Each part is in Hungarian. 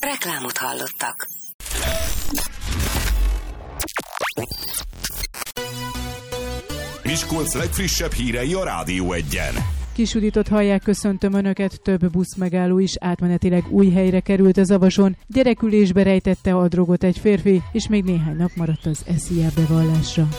Reklámot hallottak. Miskolc legfrissebb hírei a Rádió 1-en. Kis Juditot hallják, köszöntöm Önöket, több buszmegálló is átmenetileg új helyre került az Avason. Gyerekülésbe rejtette a drogot egy férfi, és még néhány nap maradt az SZIA bevallásra.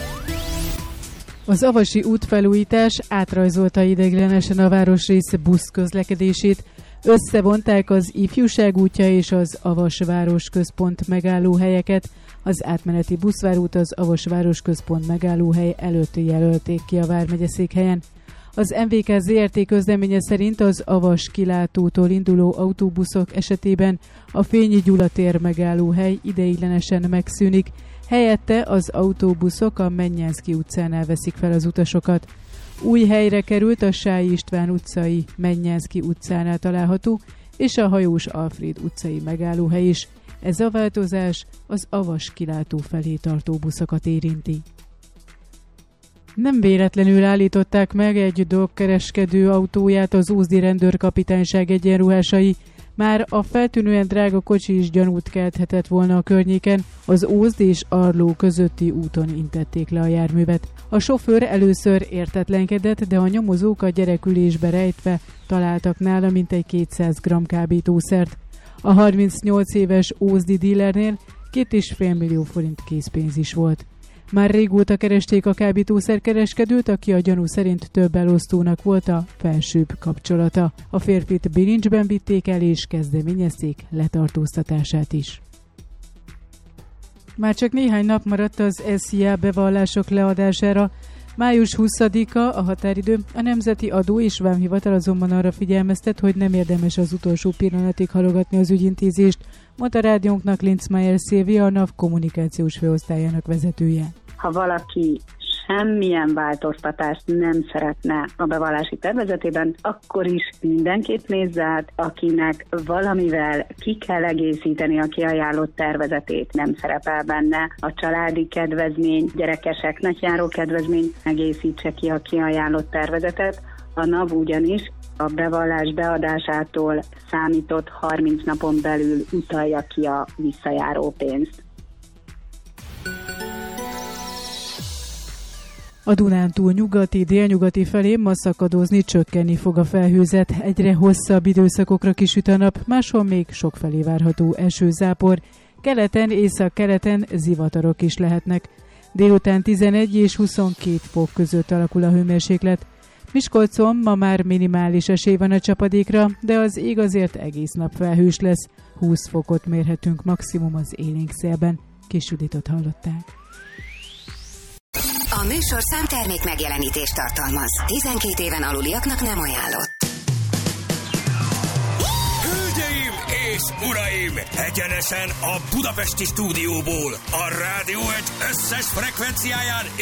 Az avasi útfelújítás átrajzolta ideiglenesen a városrész buszközlekedését. Összevonták az Ifjúság útja és az Avas városközpont megállóhelyeket. Az átmeneti buszvárút az Avas városközpont megállóhely előtt jelölték ki a vármegyeszékhelyen. Az MVK ZRT közleménye szerint az Avas kilátótól induló autóbuszok esetében a Fényi Gyula tér megállóhely ideiglenesen megszűnik, helyette az autóbuszok a Mennyánszky utcánál veszik fel az utasokat. Új helyre került a Sályi István utcai Mennyánszky utcánál található, és a Hajós Alfréd utcai megállóhely is. Ez a változás az Avas kilátó felé tartó buszokat érinti. Nem véletlenül állították meg egy drogkereskedő autóját az ózdi rendőrkapitányság egyenruhásai. Már a feltűnően drága kocsi is gyanút kelthetett volna a környéken, az Ózd és Arló közötti úton intették le a járművet. A sofőr először értetlenkedett, de a nyomozók a gyerekülésbe rejtve találtak nála mintegy 200 g kábítószert. A 38 éves ózdi dílernél 2,5 millió forint készpénz is volt. Már régóta keresték a kábítószerkereskedőt, aki a gyanú szerint több elosztónak volt a felsőbb kapcsolata. A férfit bilincsben vitték el és kezdeményezték letartóztatását is. Már csak néhány nap maradt az SZIA bevallások leadására. Május 20-a a határidő. A Nemzeti Adó és Vámhivatal azonban arra figyelmeztet, hogy nem érdemes az utolsó pillanatig halogatni az ügyintézést, mondta rádiónknak Linzmeier Szilvia, a NAV kommunikációs főosztályának vezetője. Ha valaki semmilyen változtatást nem szeretne a bevallási tervezetében, akkor is mindenképp nézze át, akinek valamivel ki kell egészíteni a kiajánlott tervezetét. Nem szerepel benne a családi kedvezmény, gyerekeseknek járó kedvezmény, egészítse ki a kiajánlott tervezetet. A NAV ugyanis a bevallás beadásától számított 30 napon belül utalja ki a visszajáró pénzt. A Dunántúl nyugati, délnyugati felé ma szakadozni, csökkenni fog a felhőzet. Egyre hosszabb időszakokra kisüt a nap, máshol még sokfelé várható esőzápor. Keleten, észak-keleten zivatarok is lehetnek. Délután 11 és 22 fok között alakul a hőmérséklet. Miskolcon ma már minimális esély van a csapadékra, de az ég azért egész nap felhős lesz. 20 fokot mérhetünk maximum az élénk szélben. Kis Juditot hallották. A műsorszám termék megjelenítést tartalmaz. 12 éven aluliaknak nem ajánlott. Hölgyeim és uraim! Egyenesen a budapesti stúdióból, a Rádió 1 összes frekvenciáján